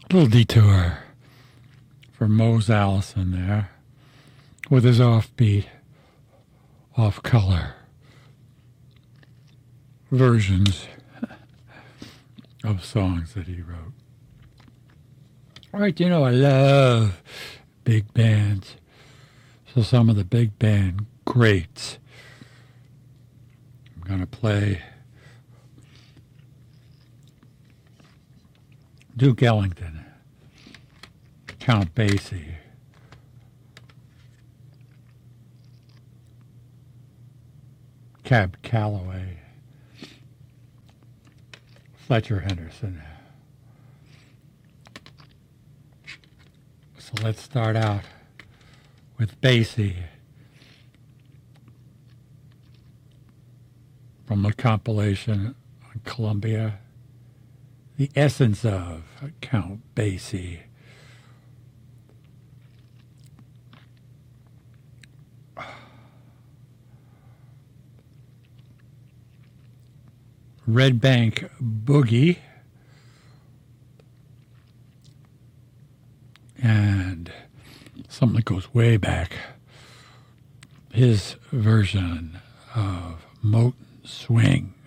Little detour for Mose Allison there with his offbeat, off-color versions of songs that he wrote. All right, you know, I love big bands. So some of the big band greats. I'm going to play Duke Ellington, Count Basie, Cab Calloway, Fletcher Henderson. So let's start out with Basie from the compilation on Columbia, The Essence of Count Basie. Red Bank Boogie, and something that goes way back, his version of Motown Swing.